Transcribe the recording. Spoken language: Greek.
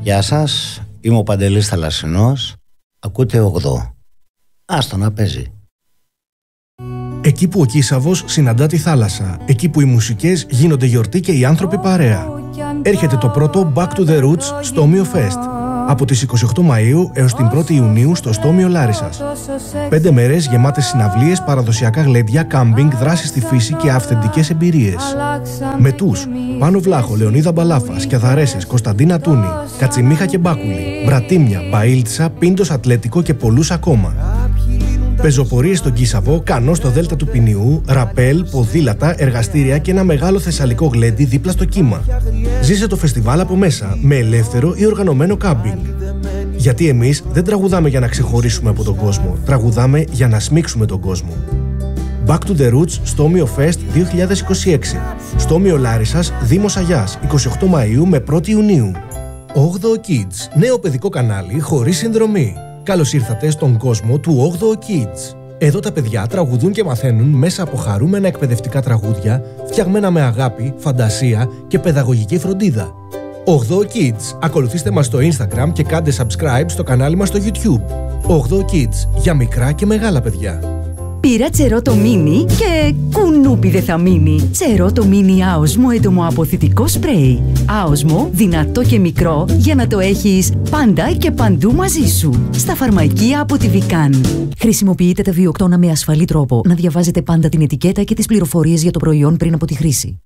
Γεια σας, είμαι ο Παντελής Θαλασσινός. Ακούτε 8. Άστο να παίζει. Εκεί που ο Κίσαβος συναντά τη θάλασσα. Εκεί που οι μουσικές γίνονται γιορτή και οι άνθρωποι παρέα. Έρχεται το πρώτο Back to the Roots Στόμιο Fest. Από τις 28 Μαΐου έως την 1η Ιουνίου στο Στόμιο Λάρισσας. 5 μέρες γεμάτες συναυλίες, παραδοσιακά γλέντια, κάμπινγκ, δράσεις στη φύση και αυθεντικές εμπειρίες. Με τους Πάνο Βλάχο, Λεωνίδα Μπαλάφα, Σκιαδαρέσες, Κωνσταντίνα Τούνη, Κατσιμίχα και Μπάκουλη, Μπρατίμια, Μπαΐλτσα, Πίντος Ατλέτικο και πολλούς ακόμα. Πεζοπορίες στον Κίσαβο, κανό στο Δέλτα του Ποινιού, ραπέλ, ποδήλατα, εργαστήρια και ένα μεγάλο θεσσαλικό γλέντι δίπλα στο κύμα. Ζήσε το φεστιβάλ από μέσα, με ελεύθερο ή οργανωμένο κάμπινγκ. Γιατί εμείς δεν τραγουδάμε για να ξεχωρίσουμε από τον κόσμο, τραγουδάμε για να σμίξουμε τον κόσμο. Back to the Roots Στόμιο Fest 2026. Στόμιο Λάρισσας, Δήμος Αγιάς, 28 Μαΐου με 1η Ιουνίου. 8ο Kids, νέο παιδικό κανάλι χωρίς συνδρομή. Καλώς ήρθατε στον κόσμο του 8ο Kids. Εδώ τα παιδιά τραγουδούν και μαθαίνουν μέσα από χαρούμενα εκπαιδευτικά τραγούδια, φτιαγμένα με αγάπη, φαντασία και παιδαγωγική φροντίδα. 8ο Kids. Ακολουθήστε μας στο Instagram και κάντε subscribe στο κανάλι μας στο YouTube. 8ο Kids. Για μικρά και μεγάλα παιδιά. Πήρα Τσερότο Μίνι και κουνούπι δεν θα μείνει. Τσερότο Μίνι άοσμο έντομο αποθητικό σπρέι. Άοσμο, δυνατό και μικρό για να το έχεις πάντα και παντού μαζί σου. Στα φαρμακεία από τη Βικάν. Χρησιμοποιείτε τα βιοκτώνα με ασφαλή τρόπο. Να διαβάζετε πάντα την ετικέτα και τις πληροφορίες για το προϊόν πριν από τη χρήση.